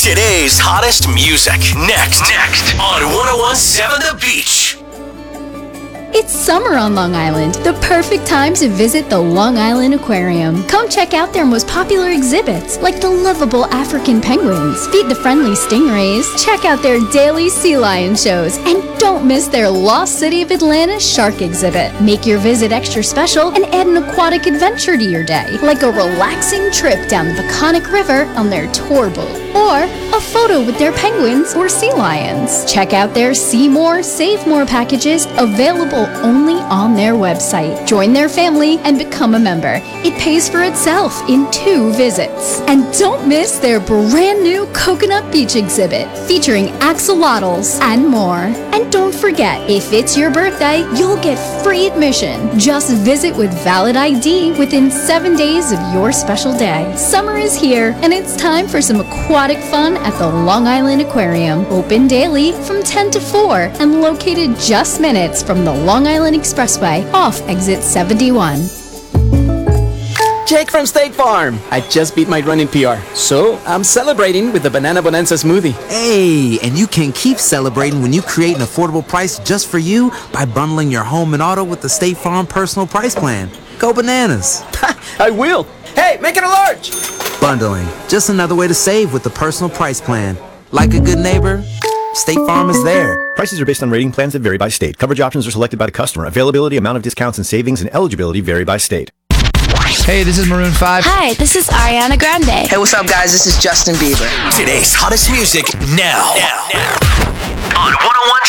Today's hottest music. Next on 1017 The Beach. It's summer on Long Island, the perfect time to visit the Long Island Aquarium. Come check out their most popular exhibits, like the lovable African penguins, feed the friendly stingrays, check out their daily sea lion shows, and don't miss their Lost City of Atlanta shark exhibit. Make your visit extra special and add an aquatic adventure to your day, like a relaxing trip down the Peconic River on their tour boat, or a photo with their penguins or sea lions. Check out their See More, Save More packages, available only on their website. Join their family and become a member. It pays for itself in 2 visits. And don't miss their brand new Coconut Beach exhibit, featuring axolotls and more. And don't forget, if it's your birthday, you'll get free admission. Just visit with valid ID within 7 days of your special day. Summer is here, and it's time for some aquatic fun at the Long Island Aquarium. Open daily from 10 to 4 and located just minutes from the Long Island Expressway off exit 71. Jake from State Farm. I just beat my running PR, so I'm celebrating with the Banana Bonanza smoothie. Hey, and you can keep celebrating when you create an affordable price just for you by bundling your home and auto with the State Farm Personal Price Plan. Go bananas. I will. Hey, make it a large. Bundling, just another way to save with the Personal Price Plan. Like a good neighbor, State Farm is there. Prices are based on rating plans that vary by state. Coverage options are selected by the customer. Availability, amount of discounts and savings, and eligibility vary by state. Hey, this is Maroon 5. Hi, this is Ariana Grande. Hey, what's up, guys? This is Justin Bieber. Today's hottest music now. On 1017